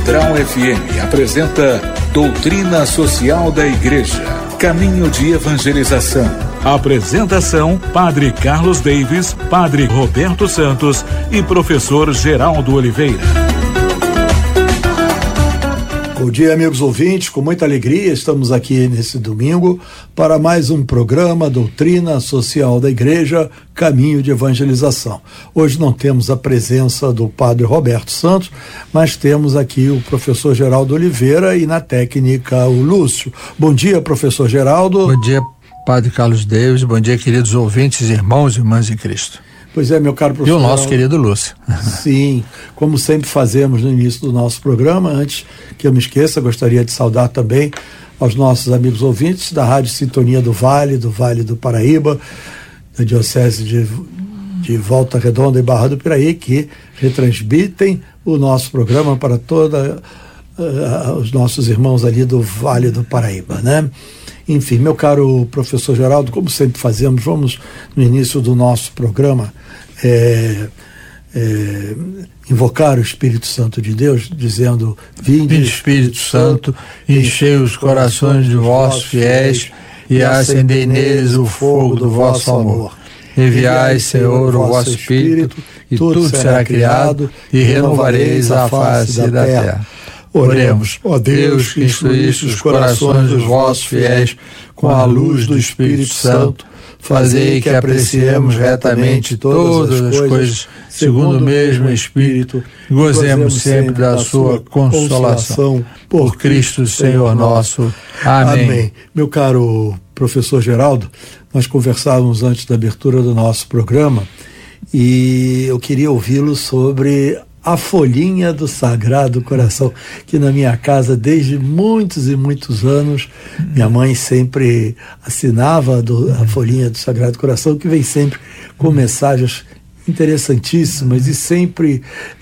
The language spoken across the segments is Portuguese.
Central FM apresenta Doutrina Social da Igreja, caminho de evangelização. Apresentação: Padre Carlos Davis, Padre Roberto Santos e Professor Geraldo Oliveira. Bom dia, amigos ouvintes, com muita alegria estamos aqui nesse domingo para mais um programa Doutrina Social da Igreja, Caminho de Evangelização. Hoje não temos a presença do Padre Roberto Santos, mas temos aqui o Professor Geraldo Oliveira e na técnica o Lúcio. Bom dia, Professor Geraldo. Bom dia, Padre Carlos Davis. Bom dia, queridos ouvintes, irmãos e irmãs em Cristo. Pois é, meu caro professor. E o nosso querido Lúcio. Sim, como sempre fazemos no início do nosso programa, antes que eu me esqueça, gostaria de saudar também aos nossos amigos ouvintes da Rádio Sintonia do Vale do Paraíba, da Diocese de Volta Redonda e Barra do Piraí, que retransmitem o nosso programa para todos os nossos irmãos ali do Vale do Paraíba, né? Enfim, meu caro professor Geraldo, como sempre fazemos, vamos no início do nosso programa invocar o Espírito Santo de Deus, dizendo: Vinde, Espírito Santo, enchei os corações de vossos fiéis e acendei neles o fogo do vosso amor. Enviai, Senhor, o vosso Espírito, e tudo será criado, e renovareis a face da terra. Oremos. Ó Deus, que instruíste os corações dos vossos fiéis com a luz do Espírito Santo, fazei que apreciemos retamente todas as coisas segundo o mesmo Espírito, e gozemos sempre da sua consolação. Por Cristo Senhor nosso. Amém. Amém. Meu caro professor Geraldo, nós conversávamos antes da abertura do nosso programa e eu queria ouvi-lo sobre a folhinha do Sagrado Coração, que na minha casa, desde muitos e muitos anos, minha mãe sempre assinava a folhinha do Sagrado Coração, que vem sempre com mensagens interessantíssimas e sempre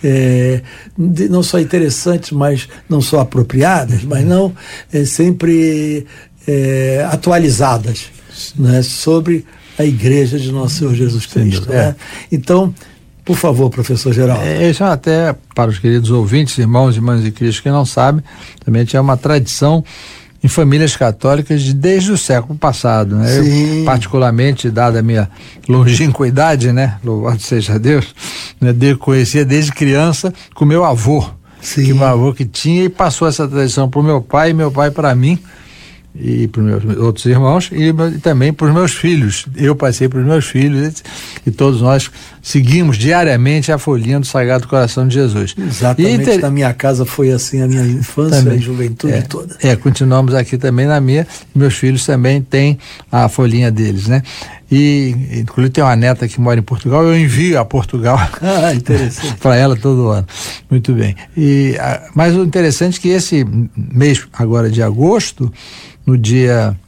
não só interessantes, mas não só apropriadas, mas não sempre atualizadas, né, sobre a Igreja de Nosso Senhor Jesus Cristo. Né? Então, por favor, professor Geraldo. Isso até para os queridos ouvintes, irmãos e irmãs de Cristo que não sabem, também é uma tradição em famílias católicas desde o século passado, né? Eu, particularmente, dada a minha longínquidade, né? Louvado seja Deus, né? Conhecia desde criança com meu avô, que meu avô que tinha, e passou essa tradição para o meu pai e meu pai para mim, e para os meus outros irmãos e também para os meus filhos. Eu passei para os meus filhos e todos nós seguimos diariamente a folhinha do Sagrado Coração de Jesus. Exatamente, na minha casa foi assim a minha infância também, e juventude toda. Continuamos aqui também na minha, meus filhos também têm a folhinha deles, né? E inclusive tem uma neta que mora em Portugal, eu envio a Portugal para ela todo ano. Muito bem. Mas o interessante é que esse mês agora de agosto, no dia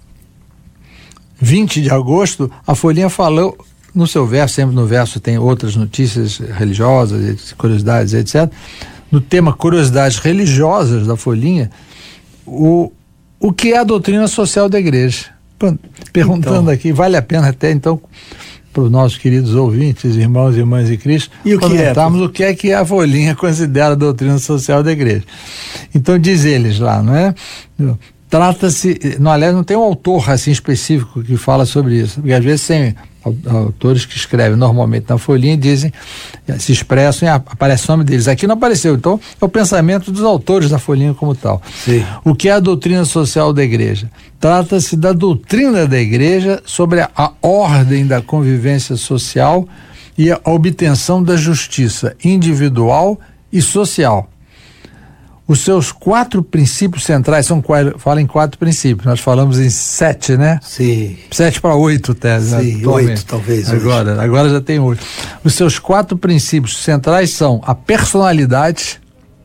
20 de agosto, a folhinha falou no seu verso, sempre no verso tem outras notícias religiosas, curiosidades, etc. No tema curiosidades religiosas da folhinha, o que é a doutrina social da igreja? Perguntando aqui, vale a pena até então para os nossos queridos ouvintes, irmãos e irmãs de Cristo, comentarmos o que é a folhinha considera a doutrina social da igreja. Então diz eles lá, não é? Trata-se, aliás, não tem um autor assim específico que fala sobre isso, porque às vezes tem autores que escrevem normalmente na folhinha e dizem, se expressam e aparece o nome deles. Aqui não apareceu, então é o pensamento dos autores da folhinha como tal. O que é a doutrina social da igreja? Trata-se da doutrina da igreja sobre a ordem da convivência social e a obtenção da justiça individual e social. Os seus 4 princípios centrais fala em 4 princípios. Nós falamos em 7, né? 7 para 8 teses. Sim, 8 talvez. Agora já tem 8. Os seus 4 princípios centrais são a personalidade,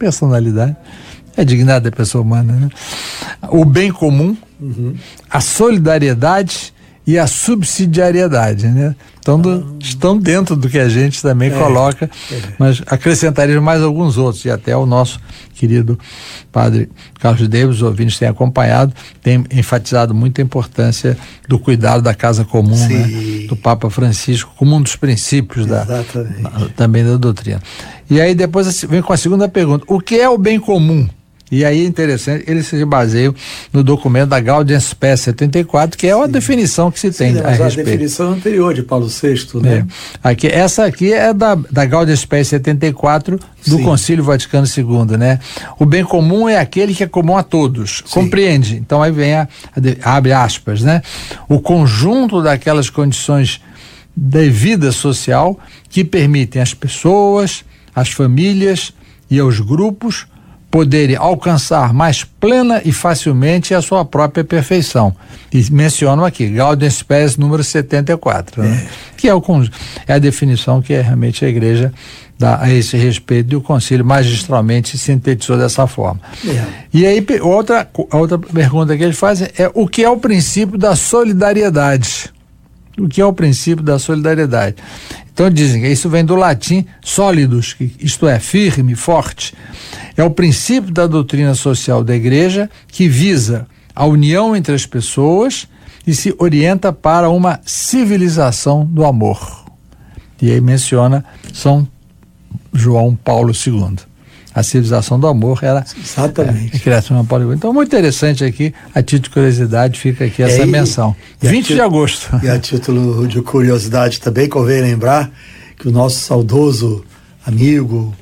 é a dignidade da pessoa humana, né? O bem comum, a solidariedade e a subsidiariedade, né? Estão dentro do que a gente também coloca, mas acrescentaria mais alguns outros, e até o nosso querido Padre Carlos Davis, os ouvintes têm acompanhado, tem enfatizado muito a importância do cuidado da casa comum, né, do Papa Francisco, como um dos princípios também da doutrina. E aí depois vem com a segunda pergunta: o que é o bem comum? E aí é interessante, eles se baseiam no documento da Gaudium Spes 74, que é uma definição que se tem a respeito. A definição anterior de Paulo VI, né? Essa aqui é da Gaudium Spes 74 do Concílio Vaticano II, né? O bem comum é aquele que é comum a todos, compreende? Então aí vem abre aspas, né? O conjunto daquelas condições da vida social que permitem às pessoas, às famílias e aos grupos poderem alcançar mais plena e facilmente a sua própria perfeição. E mencionam aqui, Gaudium Spes número 74, né? Que é a definição que realmente a Igreja dá a esse respeito, e o Concílio magistralmente sintetizou dessa forma. E aí, outra pergunta que eles fazem é: o que é o princípio da solidariedade? O que é o princípio da solidariedade? Então dizem que isso vem do latim sólidos, isto é, firme, forte. É o princípio da doutrina social da Igreja que visa a união entre as pessoas e se orienta para uma civilização do amor. E aí menciona São João Paulo II. A civilização do amor era a criação de Paulo II. Então, muito interessante aqui, a título de curiosidade, fica aqui essa menção. 20 de agosto. E a título de curiosidade também, convém lembrar que o nosso saudoso amigo,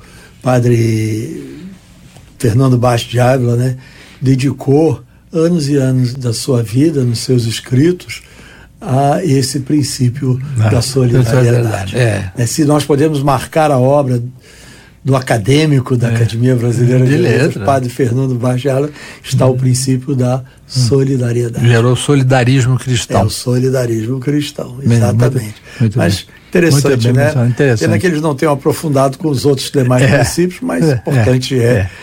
padre Fernando Bastos de Ávila, né, dedicou anos e anos da sua vida, nos seus escritos, a esse princípio da solidariedade. Se nós podemos marcar a obra do acadêmico da Academia Brasileira de Letras, padre Fernando Bastos de Ávila, está o princípio da solidariedade. Gerou solidarismo cristão. O solidarismo cristão, exatamente. Muito mas interessante, muito né? Pena que eles não tenham aprofundado com os outros demais princípios, mas o importante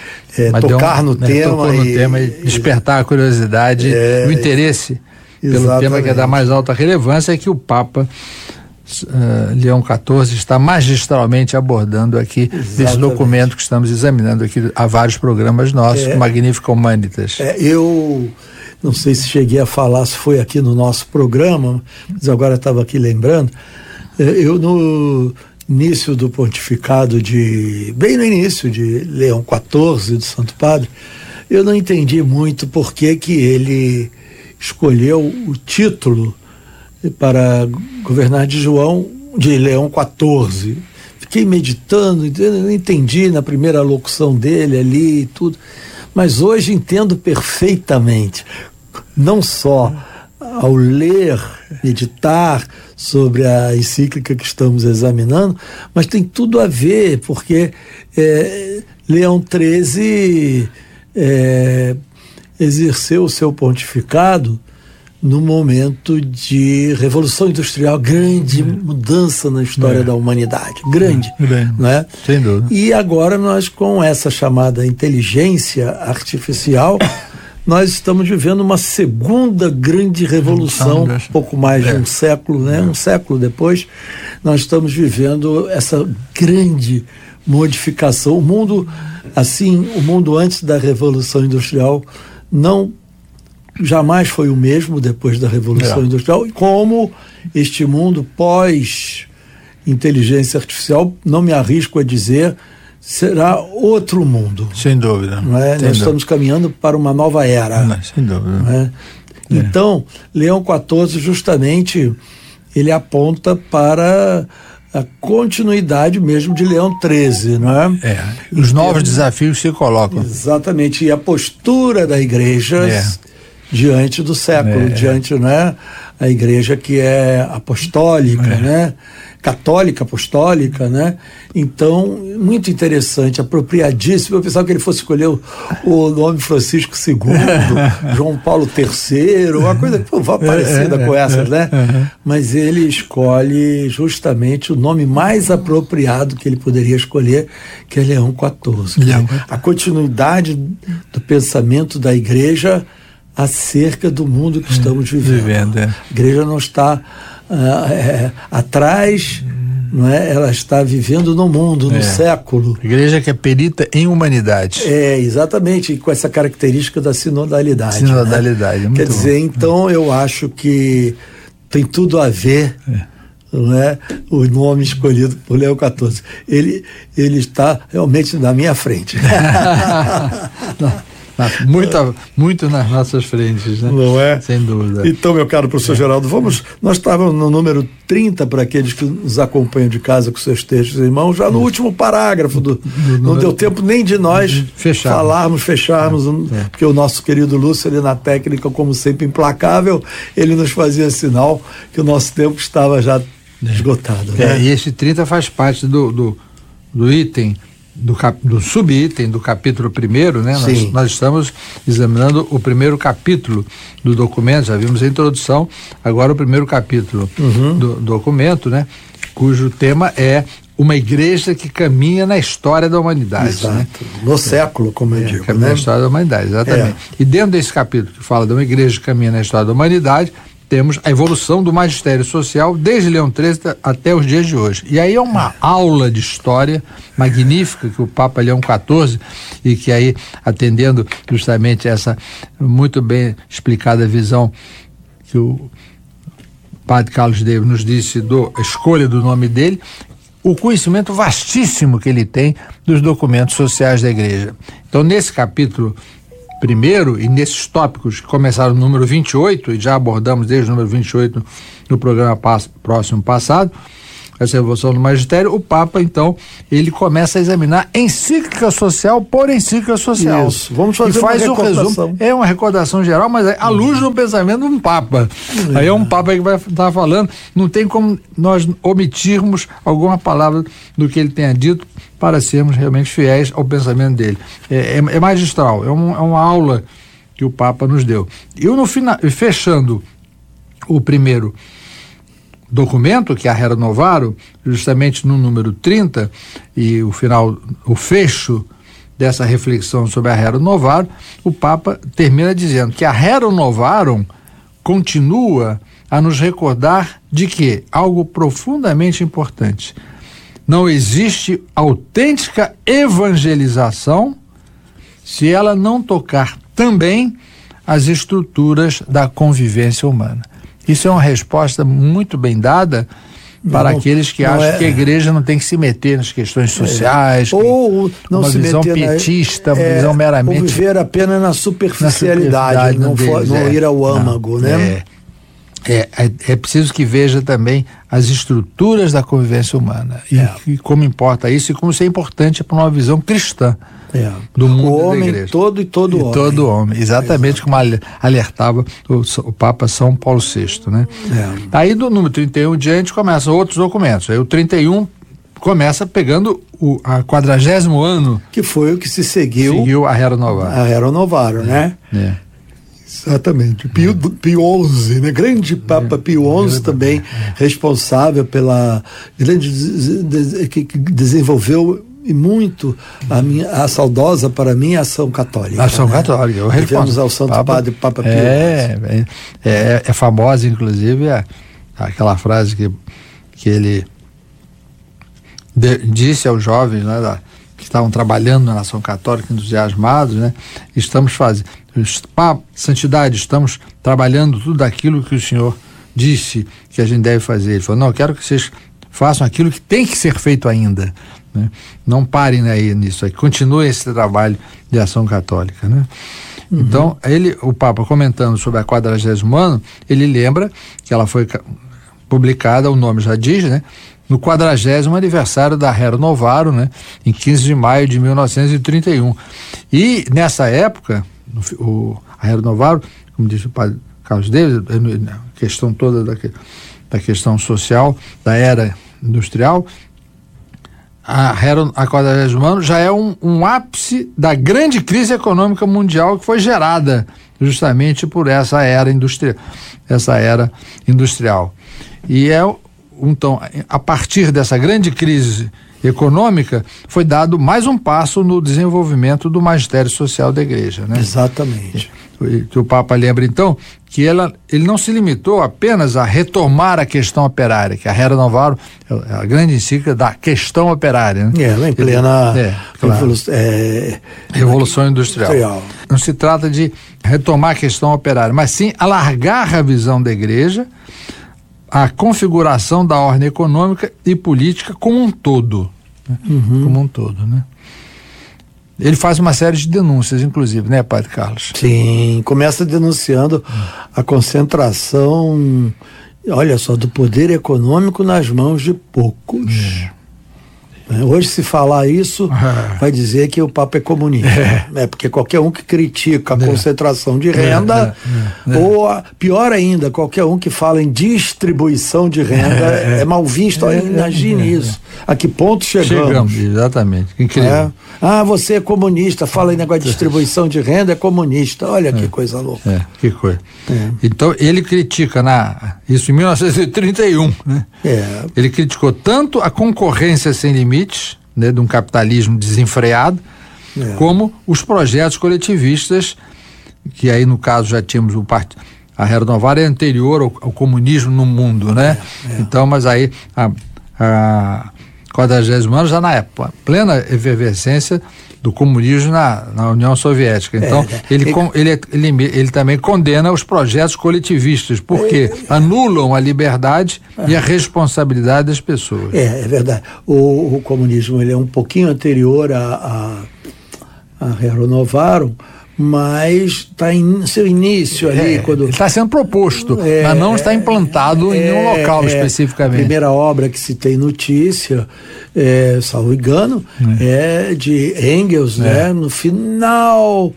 tocar no tema e despertar a curiosidade, o interesse pelo tema que é da mais alta relevância, é que o Papa Leão XIV está magistralmente abordando aqui esse documento que estamos examinando aqui há vários programas nossos, Magnificat Humanitas. Eu não sei se cheguei a falar, se foi aqui no nosso programa, mas agora estava aqui lembrando, eu no início do pontificado bem no início de Leão XIV, do Santo Padre, eu não entendi muito por que ele escolheu o título para governar de Leão XIV. Fiquei meditando, não entendi na primeira locução dele ali e tudo, mas hoje entendo perfeitamente, não só ao ler, meditar sobre a encíclica que estamos examinando, mas tem tudo a ver, porque Leão XIII exerceu o seu pontificado no momento de revolução industrial, grande mudança na história da humanidade, grande, né? Sem dúvida. E agora nós, com essa chamada inteligência artificial, nós estamos vivendo uma segunda grande revolução, pouco mais de um século, né? Um século depois, nós estamos vivendo essa grande modificação. O mundo antes da revolução industrial jamais foi o mesmo depois da Revolução Industrial, como este mundo pós-inteligência artificial, não me arrisco a dizer, será outro mundo. Sem dúvida. Não é? Nós estamos caminhando para uma nova era. Sem dúvida. Não é? Então, Leão XIV, justamente, ele aponta para a continuidade mesmo de Leão XIII, não é? Os novos desafios se colocam. Exatamente, e a postura da Igreja diante do século, diante, né, a Igreja que é apostólica, né, católica apostólica, né? Então, muito interessante, apropriadíssimo. Eu pensava que ele fosse escolher o nome Francisco II, João Paulo III, uma coisa parecida com essas, né? Mas ele escolhe justamente o nome mais apropriado que ele poderia escolher, que é Leão XIV. A continuidade do pensamento da Igreja acerca do mundo que estamos vivendo. A Igreja não está atrás, não é? Ela está vivendo no mundo, no século. A Igreja que é perita em humanidade. Exatamente, com essa característica da sinodalidade. Sinodalidade, né? Quer dizer, então eu acho que tem tudo a ver, não é? O nome escolhido por Leão XIV. Ele está realmente na minha frente. muito nas nossas frentes, né? Não é? Sem dúvida. Então, meu caro professor Geraldo, nós estávamos no número 30 para aqueles que nos acompanham de casa com seus textos em mãos, já no último parágrafo não deu tempo nem de nós fecharmos, porque o nosso querido Lúcio, ele na técnica, como sempre implacável, ele nos fazia sinal que o nosso tempo estava já esgotado. Né? E esse 30 faz parte do item, do subitem do capítulo 1º, né? Nós estamos examinando o primeiro capítulo do documento, já vimos a introdução, agora o primeiro capítulo do documento, né? Cujo tema é uma igreja que caminha na história da humanidade. Exato. Né? No século, como eu digo. Caminha na história da humanidade, exatamente. E dentro desse capítulo que fala de uma igreja que caminha na história da humanidade, temos a evolução do magistério social desde Leão XIII até os dias de hoje. E aí é uma aula de história magnífica que o Papa Leão XIV, e que aí, atendendo justamente essa muito bem explicada visão que o Padre Carlos Davis nos disse a escolha do nome dele, o conhecimento vastíssimo que ele tem dos documentos sociais da igreja. Então, nesse capítulo primeiro, e nesses tópicos que começaram no número 28, e já abordamos desde o número 28 no programa próximo passado, essa evolução do magistério, o Papa, então, ele começa a examinar encíclica social por encíclica social. Isso. Vamos fazer e faz uma recordação. Resumo. É uma recordação geral, mas à luz do pensamento de um Papa. Aí é um Papa que vai estar falando, não tem como nós omitirmos alguma palavra do que ele tenha dito para sermos realmente fiéis ao pensamento dele. É magistral, é uma aula que o Papa nos deu. E no final, fechando o primeiro documento, que é a Rerum Novarum, justamente no número 30, e o fecho dessa reflexão sobre a Rerum Novarum, o Papa termina dizendo que a Rerum Novarum continua a nos recordar de que algo profundamente importante: não existe autêntica evangelização se ela não tocar também as estruturas da convivência humana. Isso é uma resposta muito bem dada para aqueles que acham que a igreja não tem que se meter nas questões sociais, ou não uma se visão meter pietista, uma visão meramente... Ou viver apenas na superficialidade, não ir ao âmago, né? É preciso que veja também as estruturas da convivência humana e como importa isso e como isso é importante para uma visão cristã do mundo, o homem da igreja. Todo e todo homem. Todo homem, exatamente como alertava o Papa São Paulo VI, né? Aí do número 31 em diante começam outros documentos. Aí o 31 começa pegando a 40º ano, que foi o que se seguiu a Rerum Novarum. A Rerum Novarum, né? Exatamente. Pio XI, né? Grande Papa Pio XI também, responsável pela grande que desenvolveu e muito a saudosa para mim a ação católica. A ação católica. Tivemos ao Santo Padre Papa Pio XI. É famosa, inclusive, aquela frase que ele disse aos jovens, né, que estavam trabalhando na ação católica, entusiasmados, né? Estamos fazendo, santidade, estamos trabalhando tudo aquilo que o Senhor disse que a gente deve fazer. Ele falou, não, eu quero que vocês façam aquilo que tem que ser feito ainda, né? Não parem aí nisso, aí continue esse trabalho de ação católica, né? Então, o Papa, comentando sobre a 40º ano, ele lembra que ela foi publicada, o nome já diz, né? No 40º aniversário da Rerum Novarum, né? Em 15 de maio de 1931. E nessa época, a Rerum Novarum, como disse o Padre Carlos Davis, a questão toda da questão social, da era industrial, a 40º ano já é um ápice da grande crise econômica mundial que foi gerada justamente por essa era industrial. E então, a partir dessa grande crise econômica, foi dado mais um passo no desenvolvimento do magistério social da igreja, né? Exatamente. Que o Papa lembra, então, que ele não se limitou apenas a retomar a questão operária, que a Rerum Novarum é a grande encíclica da questão operária, né? Ela em plena revolução industrial. Não se trata de retomar a questão operária, mas sim alargar a visão da igreja, a configuração da ordem econômica e política como um todo, né? Como um todo, né? Ele faz uma série de denúncias, inclusive, né, Padre Carlos? Sim, começa denunciando a concentração, olha só, do poder econômico nas mãos de poucos. Hoje, se falar isso, vai dizer que o Papa é comunista. Porque qualquer um que critica a concentração de renda, ou pior ainda, qualquer um que fala em distribuição de renda é mal visto. Imagine isso. A que ponto chegamos? Exatamente. Incrível. Você é comunista, fala em negócio de distribuição de renda, é comunista. Olha que coisa louca. Que coisa. Então, ele critica isso em 1931, né? Ele criticou tanto a concorrência sem limites, né, de um capitalismo desenfreado, como os projetos coletivistas, que aí no caso já tínhamos a Rero Novaro é anterior ao comunismo no mundo, né? Então, mas aí a 40º ano já na época, plena efervescência do comunismo na União Soviética. Então, ele também condena os projetos coletivistas, porque anulam a liberdade e a responsabilidade das pessoas. É verdade. O comunismo ele é um pouquinho anterior a Rero Novaro, mas está em seu início ali. Quando está sendo proposto, mas não está implantado em nenhum local especificamente. A primeira obra que se tem notícia, salvo engano, é de Engels, né, no final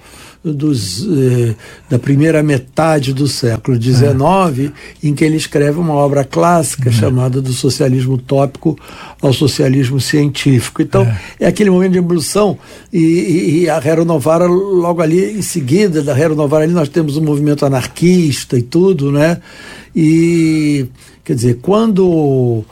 da primeira metade do século XIX, em que ele escreve uma obra clássica chamada Do Socialismo Utópico ao Socialismo Científico. Então, é aquele momento de evolução, e a Rero Novaro, logo ali em seguida da Rero Novaro, ali nós temos um movimento anarquista e tudo, né? E, quer dizer, quando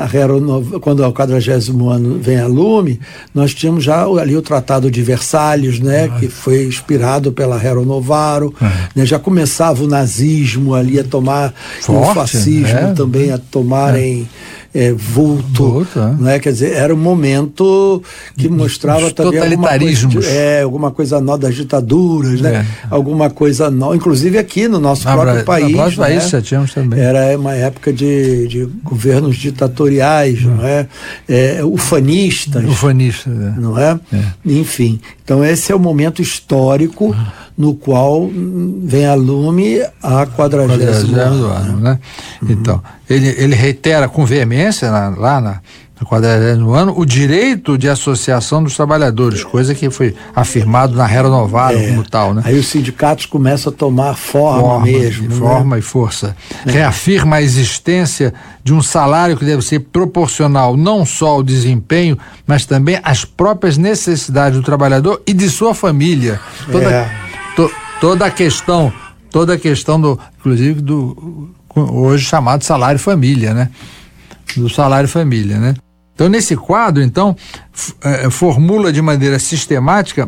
o 40º ano vem a lume, nós tínhamos já ali o Tratado de Versalhes, né, que foi inspirado pela Rero Novaro, né, já começava o nazismo ali a tomar, o fascismo também a tomarem vulto, né? Quer dizer, era um momento que mostrava também alguma coisa nova das ditaduras, né? Alguma coisa nova, inclusive aqui no nosso próprio país, nosso país já tínhamos também. Era uma época de governos ditatoriais, não é? Ufanistas, não é? Enfim, então esse é o momento histórico no qual vem a lume a 40º ano, né? Então, ele reitera com veemência lá na 40º ano o direito de associação dos trabalhadores, coisa que foi afirmado na Rero Novaro como tal, né? Aí os sindicatos começam a tomar forma mesmo, forma e força. Reafirma a existência de um salário que deve ser proporcional não só ao desempenho, mas também às próprias necessidades do trabalhador e de sua família. Toda a questão inclusive do hoje chamado salário família, né? Do salário família, né? Então, nesse quadro, formula de maneira sistemática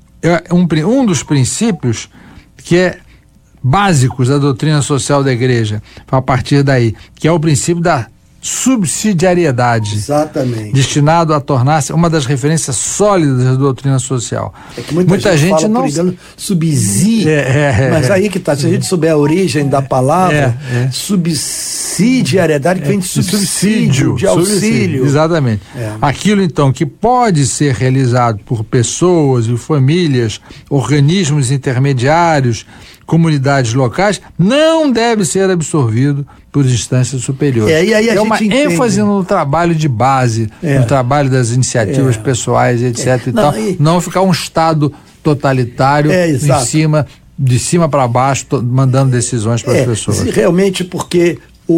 um dos princípios que é básicos da doutrina social da Igreja, a partir daí, que é o princípio da subsidiariedade. Exatamente. Destinado a tornar-se uma das referências sólidas da doutrina social. É que muita gente fala, não subsídio, mas aí que está, se a gente souber a origem da palavra, subsidiariedade, que vem de subsídio, de auxílio. Exatamente. Aquilo, então, que pode ser realizado por pessoas e famílias, organismos intermediários, comunidades locais, não deve ser absorvido por instâncias superiores. E aí é uma ênfase no trabalho de base, no trabalho das iniciativas pessoais, etc. Não ficar um Estado totalitário de cima para baixo, mandando decisões para as pessoas. Realmente, porque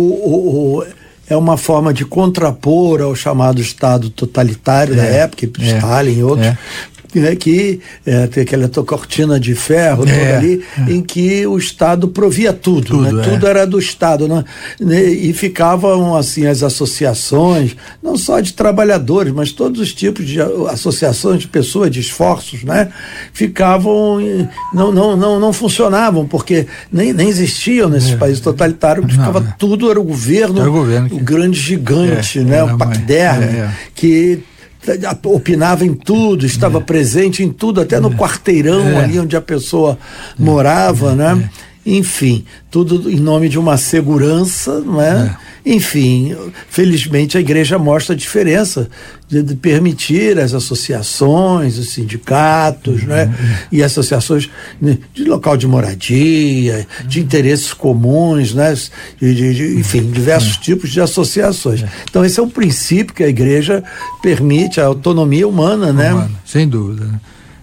é uma forma de contrapor ao chamado Estado totalitário da época, Stalin e outros, que tem aquela cortina de ferro toda ali, em que o Estado provia tudo, né? Tudo era do Estado, né? E ficavam assim as associações, não só de trabalhadores, mas todos os tipos de associações de pessoas, de esforços, né? Ficavam, não funcionavam, porque nem existiam nesses países totalitários, ficava tudo, era o governo, o grande gigante, né? O paquiderme, que opinava em tudo, estava presente em tudo, até no quarteirão ali onde a pessoa morava, né? enfim, tudo em nome de uma segurança, não é? Enfim, felizmente a igreja mostra a diferença de permitir as associações, os sindicatos, né? E associações, né, de local de moradia, de interesses comuns, né? Enfim, diversos tipos de associações. Então esse é um princípio que a igreja permite, a autonomia humana, né? Sem dúvida, né?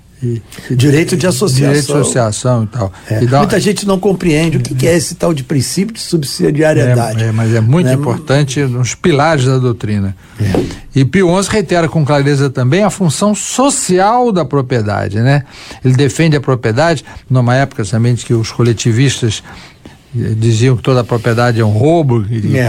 Direito de associação. Direito de associação e tal. Muita gente não compreende o que é esse tal de princípio de subsidiariedade. Mas é muito importante nos pilares da doutrina. E Pio XI reitera com clareza também a função social da propriedade, né? Ele defende a propriedade numa época também que os coletivistas diziam que toda a propriedade é um roubo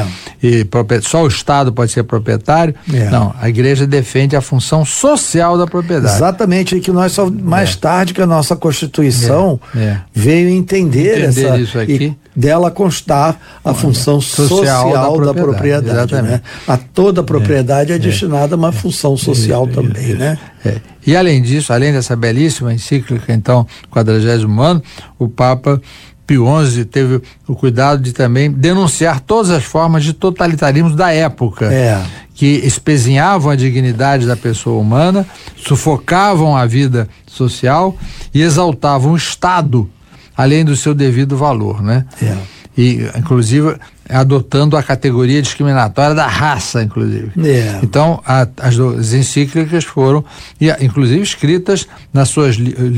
e só o Estado pode ser proprietário. Não, a igreja defende a função social da propriedade. Exatamente, e que nós só mais tarde que a nossa Constituição veio entender isso aqui. E dela constar a função social da propriedade, né? A toda a propriedade é destinada a uma função social também, né? E além disso, além dessa belíssima encíclica, então, 40º ano, o Papa Pio XI teve o cuidado de também denunciar todas as formas de totalitarismo da época, que espezinhavam a dignidade da pessoa humana, sufocavam a vida social e exaltavam o Estado além do seu devido valor, né? E, inclusive, adotando a categoria discriminatória da raça, inclusive. Então, as encíclicas foram, inclusive, escritas nas suas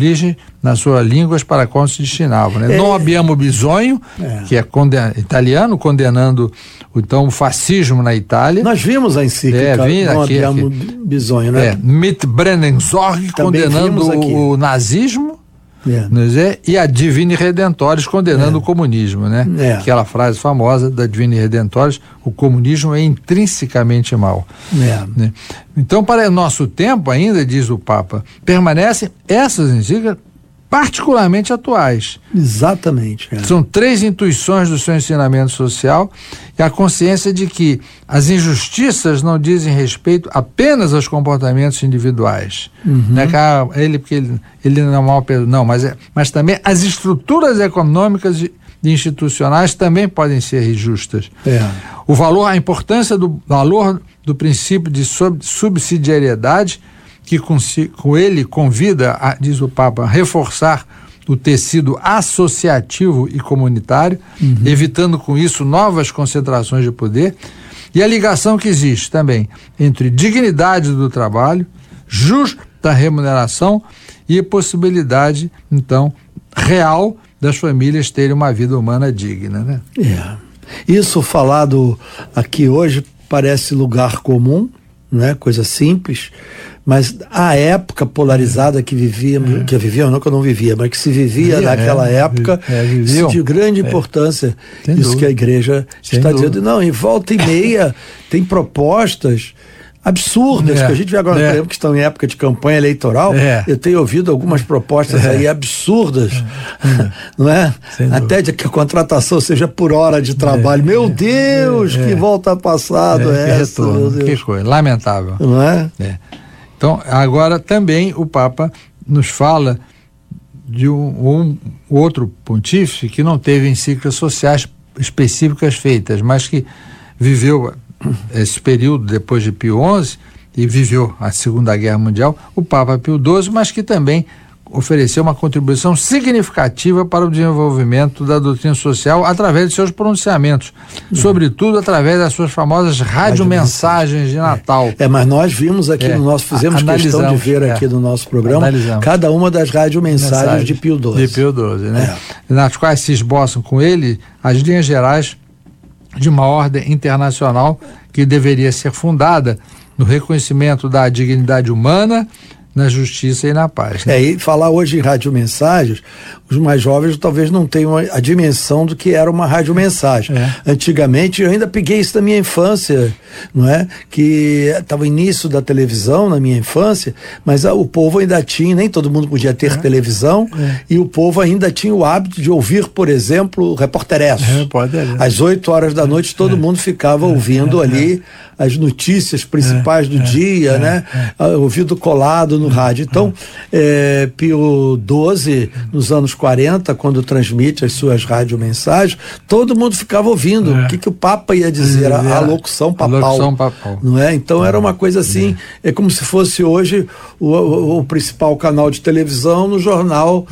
línguas para a qual se destinavam, né? Non abbiamo bisogno, que é italiano, condenando então o fascismo na Itália. Nós vimos a encíclica Non abbiamo bisogno, né? Mit brennen Sorge, condenando o nazismo. E a Divini Redentores condenando o comunismo, né? Aquela frase famosa da Divini Redentores: o comunismo é intrinsecamente mau. Né? Então, para o nosso tempo ainda, diz o Papa, permanecem essas encíclicas particularmente atuais. Exatamente. São 3 intuições do seu ensinamento social e a consciência de que as injustiças não dizem respeito apenas aos comportamentos individuais. Né? Porque ele não é mal, não, mas também as estruturas econômicas e institucionais também podem ser injustas. A importância do valor do princípio de subsidiariedade, que com ele convida, diz o Papa, a reforçar o tecido associativo e comunitário, evitando com isso novas concentrações de poder, e a ligação que existe também entre dignidade do trabalho, justa remuneração e possibilidade, então, real das famílias terem uma vida humana digna, né? Isso falado aqui hoje parece lugar comum, né? Coisa simples, mas a época polarizada que vivíamos, que eu não vivia, mas que se vivia naquela época, de grande importância, isso que a igreja está dizendo. Não, em volta e meia tem propostas absurdas, que a gente vê agora, por exemplo, que estão em época de campanha eleitoral, eu tenho ouvido algumas propostas aí absurdas, não é? Até de que a contratação seja por hora de trabalho. Meu Deus, que volta passado é essa, meu Deus. Que coisa, lamentável. Não é? Então, agora também o Papa nos fala de um outro pontífice que não teve encíclicas sociais específicas feitas, mas que viveu esse período depois de Pio XI e viveu a Segunda Guerra Mundial, o Papa Pio XII, mas que também ofereceu uma contribuição significativa para o desenvolvimento da doutrina social através de seus pronunciamentos, sobretudo através das suas famosas radiomensagens de Natal. Mas nós vimos aqui no nosso, fizemos questão de ver aqui no nosso programa, cada uma das radiomensagens de Pio XII. De Pio XII, né? Nas quais se esboçam com ele as linhas gerais de uma ordem internacional que deveria ser fundada no reconhecimento da dignidade humana, na justiça e na paz. Né? E falar hoje em radiomensagens, os mais jovens talvez não tenham a dimensão do que era uma radiomensagem. Antigamente, eu ainda peguei isso da minha infância, não é? Que estava o início da televisão na minha infância, mas o povo ainda tinha, nem todo mundo podia ter televisão, e o povo ainda tinha o hábito de ouvir, por exemplo, Repórter. Às 8 horas da noite, todo mundo ficava ouvindo ali as notícias principais do dia, né? Ouvido colado no rádio. Então, Pio XII, nos anos 40, quando transmite as suas radiomensagens, todo mundo ficava ouvindo o que o Papa ia dizer, a locução papal. Não é? Então era uma coisa assim, é como se fosse hoje o principal canal de televisão no jornal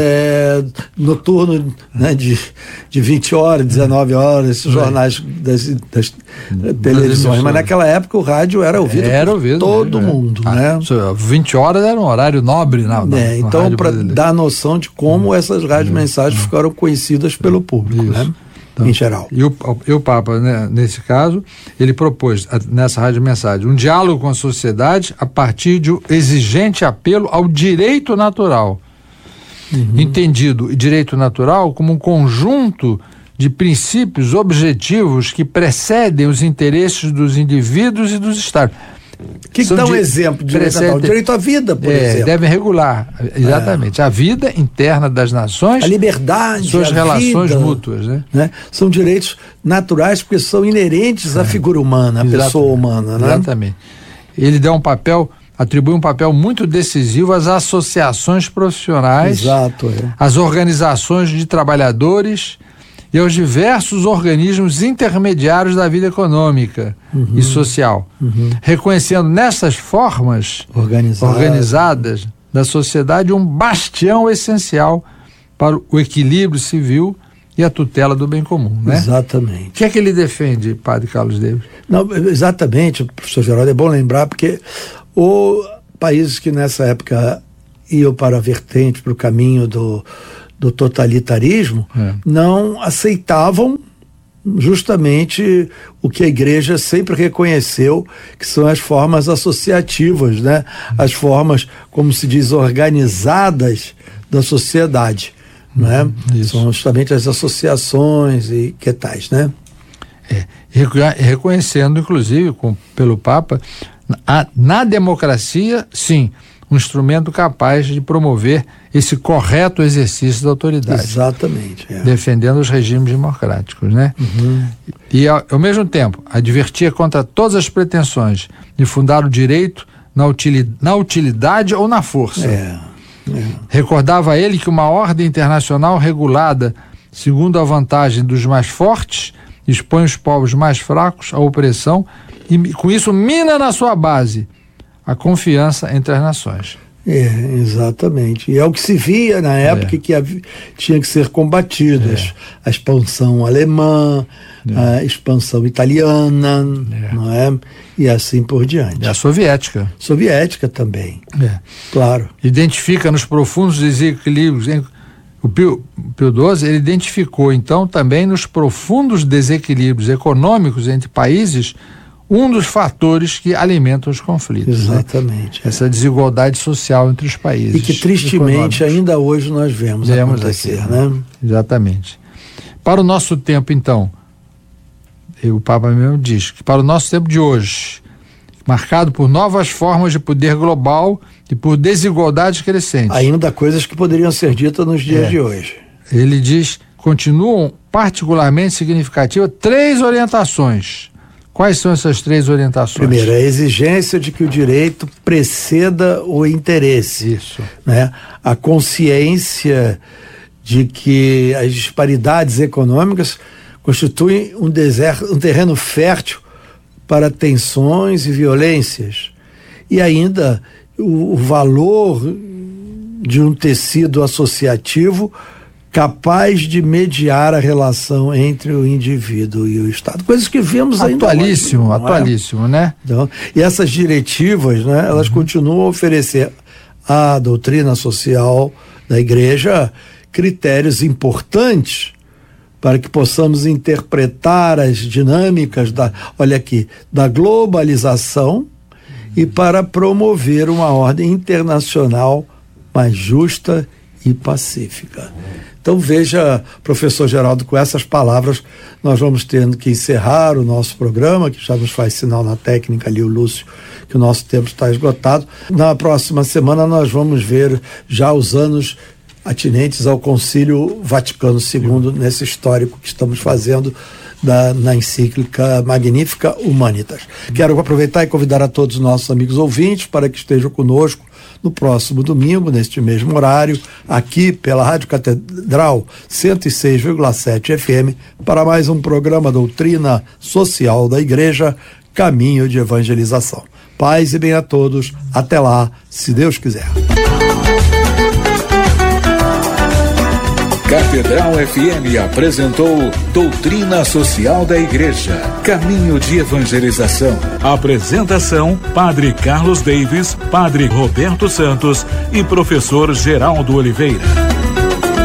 noturno, né, de 20 horas, 19 horas, esses jornais das televisões. Mas naquela época o rádio era ouvido por todo mundo. Né? 20 horas era um horário nobre. Então, para dar noção de como essas radiomensagens ficaram conhecidas pelo público, né? Então, em geral. E o Papa, né, nesse caso, ele propôs nessa rádio-mensagem um diálogo com a sociedade a partir de um exigente apelo ao direito natural. Entendido direito natural como um conjunto de princípios objetivos que precedem os interesses dos indivíduos e dos estados. Que dá um exemplo de direito à vida, por exemplo. Devem regular, exatamente, a vida interna das nações, a liberdade, suas relações mútuas. Né? São direitos naturais porque são inerentes à figura humana, à pessoa humana. Né? Exatamente. Ele atribui um papel muito decisivo às associações profissionais, às organizações de trabalhadores e aos diversos organismos intermediários da vida econômica e social, reconhecendo nessas formas organizadas da sociedade um bastião essencial para o equilíbrio civil e a tutela do bem comum. Né? Exatamente. O que é que ele defende, Padre Carlos Davis? Não, exatamente, professor Geraldo, é bom lembrar, porque países que nessa época iam para a vertente, para o caminho do totalitarismo, não aceitavam justamente o que a igreja sempre reconheceu, que são as formas associativas, né? As formas, como se diz, organizadas da sociedade, né? São justamente as associações e que tais, né? Reconhecendo, inclusive, pelo Papa, na democracia, sim, um instrumento capaz de promover esse correto exercício da autoridade. Exatamente. Defendendo os regimes democráticos, né? E, ao mesmo tempo, advertia contra todas as pretensões de fundar o direito na utilidade ou na força. Recordava a ele que uma ordem internacional regulada segundo a vantagem dos mais fortes expõe os povos mais fracos à opressão e, com isso, mina na sua base a confiança entre as nações. Exatamente. E é o que se via na época que tinha que ser combatido. A expansão alemã, a expansão italiana, não é? E assim por diante. E a soviética. Soviética também. Claro. Identifica nos profundos desequilíbrios. O Pio XII, ele identificou, então, também nos profundos desequilíbrios econômicos entre países um dos fatores que alimentam os conflitos. Exatamente. Né? Essa desigualdade social entre os países. E que tristemente ainda hoje nós vemos acontecer, aqui, né? Exatamente. Para o nosso tempo, então, o Papa mesmo diz que para o nosso tempo de hoje, marcado por novas formas de poder global e por desigualdades crescentes. Ainda coisas que poderiam ser ditas nos dias de hoje. Ele diz, continuam particularmente significativas 3 orientações. Quais são essas 3 orientações? Primeiro, a exigência de que o direito preceda o interesse. Isso. Né? A consciência de que as disparidades econômicas constituem um terreno fértil para tensões e violências. E ainda o valor de um tecido associativo capaz de mediar a relação entre o indivíduo e o Estado. Coisas que vemos ainda hoje, atualíssimo, né? Então, e essas diretivas, né, elas continuam a oferecer à doutrina social da Igreja critérios importantes para que possamos interpretar as dinâmicas da globalização e para promover uma ordem internacional mais justa e pacífica. Então veja, professor Geraldo, com essas palavras nós vamos tendo que encerrar o nosso programa, que já nos faz sinal na técnica ali o Lúcio, que o nosso tempo está esgotado. Na próxima semana nós vamos ver já os anos atinentes ao Concílio Vaticano II, nesse histórico que estamos fazendo na encíclica Magnificat Humanitas. Quero aproveitar e convidar a todos os nossos amigos ouvintes para que estejam conosco no próximo domingo, neste mesmo horário, aqui pela Rádio Catedral 106,7 FM, para mais um programa Doutrina Social da Igreja, Caminho de Evangelização. Paz e bem a todos. Até lá, se Deus quiser. Catedral FM apresentou Doutrina Social da Igreja, Caminho de Evangelização. Apresentação: Padre Carlos Davis, Padre Roberto Santos e Professor Geraldo Oliveira.